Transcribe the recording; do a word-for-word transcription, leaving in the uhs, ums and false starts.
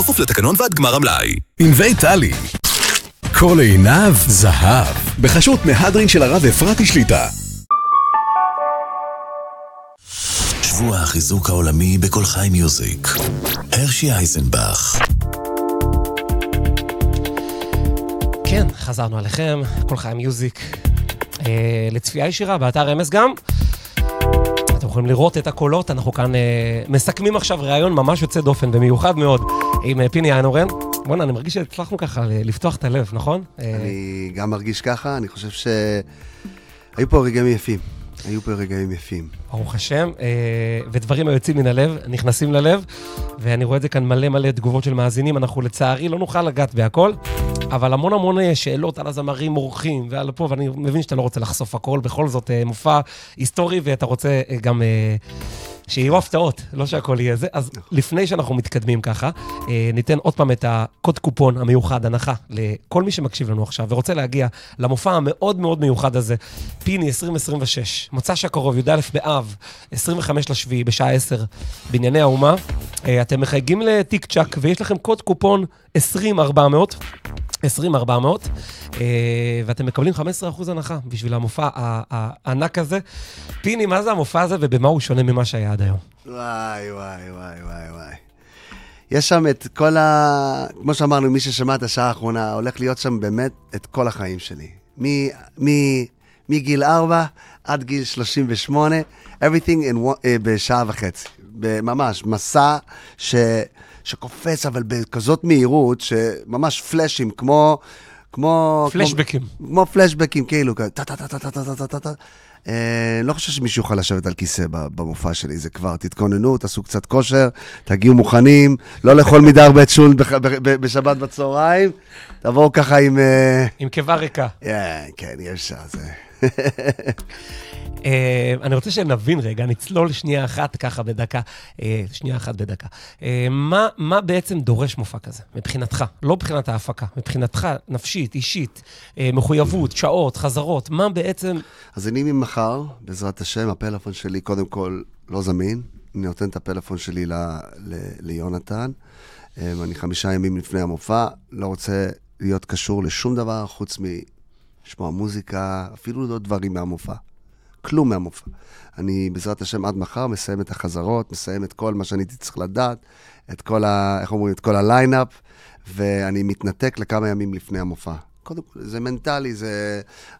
בכפוף לתקנון ועד גמר המלאי. ענבי טלי, כל עיניו זהב, בחשות מהדרין של הרב אפרתי שליטה. שבוע החיזוק העולמי בכל חי מיוזיק. הרשי אייזנבך. כן, חזרנו עליכם, כל חי מיוזיק. אה, לצפייה ישירה, באתר אמס גם. אתם יכולים לראות את הקולות, אנחנו כאן אה, מסכמים עכשיו ראיון ממש יוצא דופן ומיוחד מאוד עם אה, פיני איינהורן. בוא'נה, אני מרגיש שהצלחנו ככה לפתוח את הלב, נכון? אני גם מרגיש ככה, אני חושב שהיו פה רגעים יפים. היו פה רגעים יפים. ברוך השם, ודברים היוצאים מן הלב, נכנסים ללב, ואני רואה את זה כאן מלא מלא תגובות של מאזינים, אנחנו לצערי לא נוכל לגעת בהכל, אבל המון המון שאלות על הזמרים אורחים ועל פה, ואני מבין שאתה לא רוצה לחשוף הכל, בכל זאת מופע היסטורי, ואתה רוצה גם שיהיו הפתעות, לא שהכל יהיה זה. אז לפני שאנחנו מתקדמים ככה, ניתן עוד פעם את הקוד קופון המיוחד, הנחה, לכל מי שמקשיב לנו עכשיו, ורוצה להגיע למופע המאוד מאוד מיוחד הזה, פיני עשרים עשרים ושש, מוצא שהקרוב, י"א באב, עשרים וחמישה לשביעי, בשעה עשר, בענייני האומה. אתם מחייגים לטיק צ'ק, ויש לכם קוד קופון עשרים ארבע מאות, עשרים ארבע מאות, ואתם מקבלים חמישה עשר אחוז הנחה בשביל המופע הענק הזה. פיני, מה זה המופע הזה ובמה הוא שונה ממה שהיה עד היום? וואי, וואי, וואי, וואי, וואי. יש שם את כל ה... כמו שאמרנו, מי ששמע את השעה האחרונה, הולך להיות שם באמת את כל החיים שלי. מ... מ... מגיל ארבע עד גיל שלושים ושמונה, everything in one, uh, בשעה וחצי. ממש, מסע ש... שקופץ, אבל בכזאת מהירות, שממש פלאשים, כמו... כמו... פלאשבקים. כמו, כמו פלאשבקים, כאילו, טה-טה-טה-טה-טה-טה-טה-טה. לא חושב שמישהו יכול לשבת על כיסא במופע שלי, זה כבר, תתכוננו, תעשו קצת כושר, תגיעו מוכנים, לא לאכול מדי הרבה צ'ול בשבת בצהריים, תבואו ככה עם... עם קיבה ריקה. כן, יש זה. אני רוצה שנבין רגע, נצלול שנייה אחת ככה בדקה, שנייה אחת בדקה. מה, מה בעצם דורש מופע כזה, מבחינתך? לא מבחינת ההפקה, מבחינתך, נפשית, אישית, מחויבות, שעות, חזרות, מה בעצם... אז אני ממחר, בעזרת השם, הפלאפון שלי קודם כל לא זמין, אני נותן את הפלאפון שלי ל, ל, ליונתן, אני חמישה ימים לפני המופע, לא רוצה להיות קשור לשום דבר חוץ משמוע מוזיקה, אפילו לא דברים מהמופע. כלום מהמופע. אני בעזרת השם עד מחר מסיים את החזרות, מסיים את כל מה שאני צריך לדעת, את כל ה... איך אומרים? את כל הליינאפ, ואני מתנתק לכמה ימים לפני המופע. קודם כל, זה מנטלי, זה...